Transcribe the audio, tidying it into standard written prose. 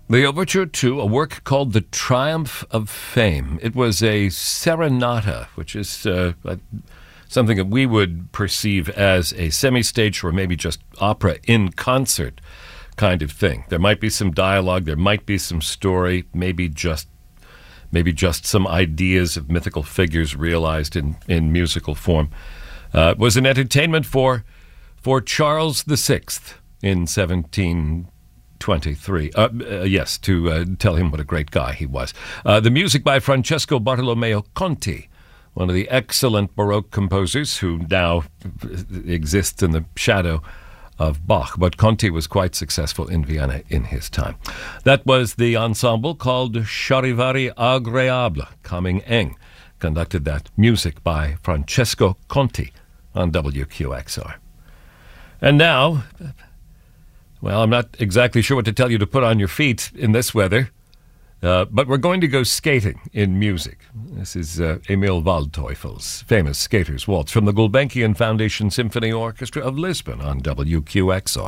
The overture to a work called The Triumph of Fame. It was a serenata, which is something that we would perceive as a semi-stage or maybe just opera in concert kind of thing. There might be some dialogue, there might be some story, maybe just some ideas of mythical figures realized in musical form. It was an entertainment for Charles VI in 1723. Yes, to tell him what a great guy he was. The music by Francesco Bartolomeo Conti, one of the excellent Baroque composers who now exists in the shadow of Bach. But Conti was quite successful in Vienna in his time. That was the ensemble called Charivari Agréable, Coming Eng, conducted that music by Francesco Conti on WQXR. And now, well, I'm not exactly sure what to tell you to put on your feet in this weather, but we're going to go skating in music. This is Emil Waldteufel's famous Skater's Waltz from the Gulbenkian Foundation Symphony Orchestra of Lisbon on WQXR.